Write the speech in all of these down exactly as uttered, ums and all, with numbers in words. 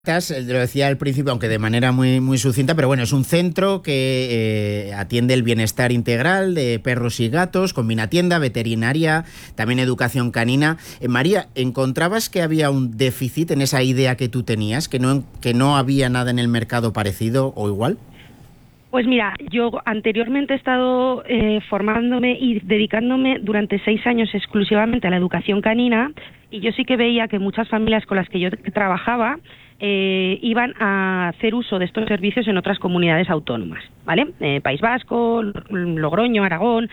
Lo decía al principio, aunque de manera muy, muy sucinta, pero bueno, es un centro que eh, atiende el bienestar integral de perros y gatos, combina tienda, veterinaria, también educación canina. Eh, María, ¿encontrabas que había un déficit en esa idea que tú tenías, que no, que no había nada en el mercado parecido o igual? Pues mira, yo anteriormente he estado eh, formándome y dedicándome durante seis años exclusivamente a la educación canina, y yo sí que veía que muchas familias con las que yo trabajaba eh, iban a hacer uso de estos servicios en otras comunidades autónomas, ¿vale? Eh, País Vasco, Logroño, Aragón.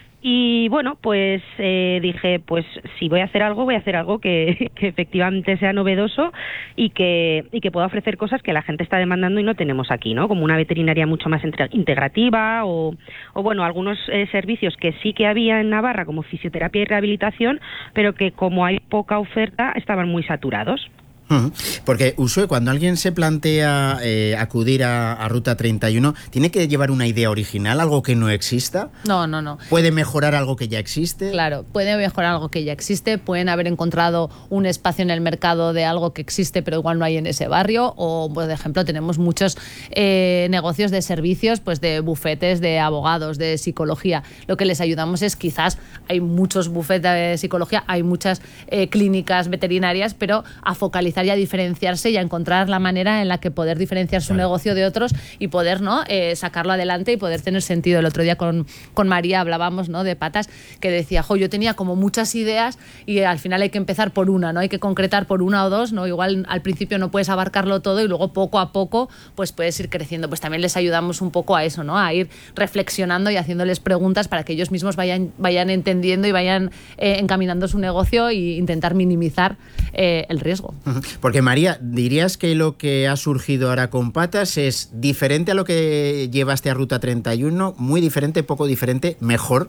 Y bueno, pues eh, dije, pues si voy a hacer algo, voy a hacer algo que, que efectivamente sea novedoso y que, y que pueda ofrecer cosas que la gente está demandando y no tenemos aquí, ¿no? Como una veterinaria mucho más integrativa o, o bueno, algunos eh, servicios que sí que había en Navarra, como fisioterapia y rehabilitación, pero que como hay poca oferta, estaban muy saturados. Porque, Uxue, cuando alguien se plantea eh, acudir a, a Ruta treinta y uno, ¿tiene que llevar una idea original, algo que no exista? No, no, no. ¿Puede mejorar algo que ya existe? Claro, puede mejorar algo que ya existe, pueden haber encontrado un espacio en el mercado de algo que existe pero igual no hay en ese barrio, o por ejemplo tenemos muchos eh, negocios de servicios, pues de bufetes de abogados, de psicología. Lo que les ayudamos es, quizás hay muchos bufetes de psicología, hay muchas eh, clínicas veterinarias, pero a focalizar y a diferenciarse y a encontrar la manera en la que poder diferenciar su claro. negocio de otros y poder, ¿no?, eh, sacarlo adelante y poder tener sentido. El otro día con, con María hablábamos, ¿no?, de Patas, que decía, jo, yo tenía como muchas ideas y al final hay que empezar por una, ¿no? Hay que concretar por una o dos, ¿no? Igual al principio no puedes abarcarlo todo y luego poco a poco pues puedes ir creciendo. Pues también les ayudamos un poco a eso, ¿no?, a ir reflexionando y haciéndoles preguntas para que ellos mismos vayan, vayan entendiendo y vayan eh, encaminando su negocio e intentar minimizar eh, el riesgo. Uh-huh. Porque, María, ¿dirías que lo que ha surgido ahora con Patas es diferente a lo que llevaste a Ruta treinta y uno? ¿Muy diferente, poco diferente, mejor?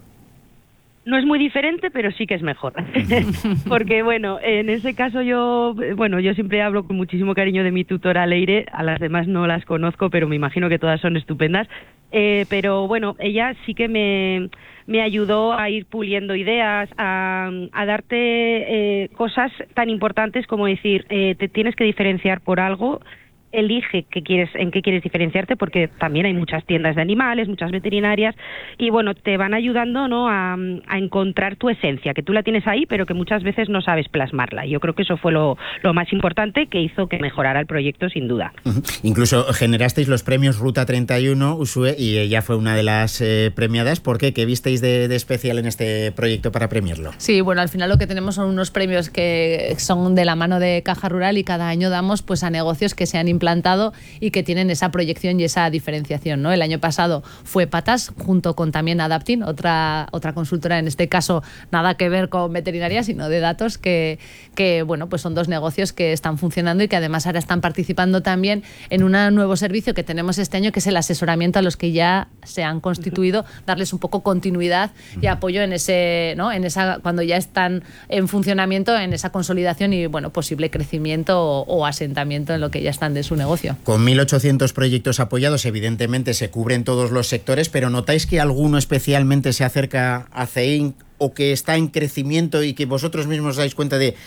No es muy diferente, pero sí que es mejor. Porque, bueno, en ese caso yo, bueno, yo siempre hablo con muchísimo cariño de mi tutora Leire, a las demás no las conozco, pero me imagino que todas son estupendas. Eh, pero bueno, ella sí que me, me ayudó a ir puliendo ideas, a, a darte eh, cosas tan importantes como decir, eh, te tienes que diferenciar por algo. Elige qué quieres, en qué quieres diferenciarte, porque también hay muchas tiendas de animales, muchas veterinarias, y bueno, te van ayudando, ¿no?, a, a encontrar tu esencia, que tú la tienes ahí, pero que muchas veces no sabes plasmarla. Yo creo que eso fue lo, lo más importante que hizo que mejorara el proyecto, sin duda. Uh-huh. Incluso generasteis los premios Ruta treinta y uno, Uxue, y ella fue una de las eh, premiadas. ¿Por qué? ¿Qué visteis de, de especial en este proyecto para premiarlo? Sí, bueno, al final lo que tenemos son unos premios que son de la mano de Caja Rural y cada año damos pues a negocios que se han implantado y que tienen esa proyección y esa diferenciación, ¿no? El año pasado fue Patas, junto con también Adaptin, otra, otra consultora, en este caso nada que ver con veterinaria, sino de datos, que, que bueno, pues son dos negocios que están funcionando y que además ahora están participando también en un nuevo servicio que tenemos este año, que es el asesoramiento a los que ya se han constituido, darles un poco continuidad y apoyo en ese, ¿no?, en esa, cuando ya están en funcionamiento, en esa consolidación y, bueno, posible crecimiento o, o asentamiento en lo que ya están de su negocio. Con mil ochocientos proyectos apoyados, evidentemente se cubren todos los sectores, pero ¿notáis que alguno especialmente se acerca a C E I N o que está en crecimiento y que vosotros mismos dais cuenta de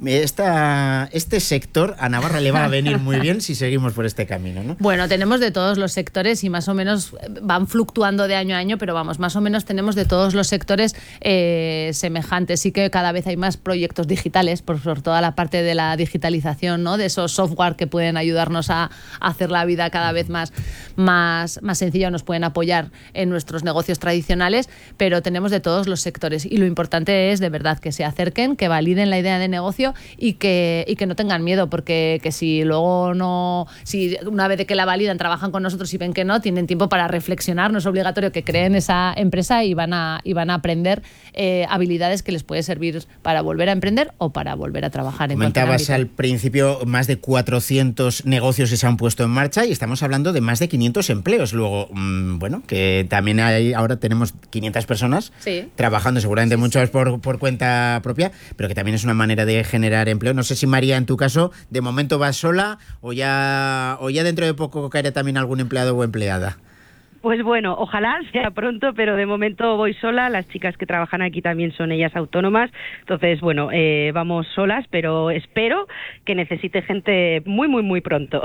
esta, este sector a Navarra le va a venir muy bien si seguimos por este camino, ¿no? Bueno, tenemos de todos los sectores y más o menos van fluctuando de año a año, pero vamos, más o menos tenemos de todos los sectores eh, semejantes. Sí que cada vez hay más proyectos digitales, por, por toda la parte de la digitalización, ¿no?, de esos software que pueden ayudarnos a, a hacer la vida cada vez más, más, más sencilla, nos pueden apoyar en nuestros negocios tradicionales, pero tenemos de todos los sectores. Y lo importante es, de verdad, que se acerquen, que validen la idea de negocio y que, y que no tengan miedo, porque que si luego no, si una vez de que la validan, trabajan con nosotros y ven que no, tienen tiempo para reflexionar. No es obligatorio que creen esa empresa y van a, y van a aprender eh, habilidades que les puede servir para volver a emprender o para volver a trabajar en cualquier ámbito. Comentabas al principio más de cuatrocientos negocios que se han puesto en marcha y estamos hablando de más de quinientos empleos. Luego, mmm, bueno, que también hay, ahora tenemos quinientas personas sí. trabajando, seguramente sí, muchos sí. Por, por cuenta propia, pero que también es una manera de generar empleo. No sé si, María, en tu caso, de momento vas sola o ya, o ya dentro de poco caerá también algún empleado o empleada. Pues bueno, ojalá sea pronto, pero de momento voy sola. Las chicas que trabajan aquí también son ellas autónomas. Entonces, bueno, eh, vamos solas, pero espero que necesite gente muy, muy, muy pronto.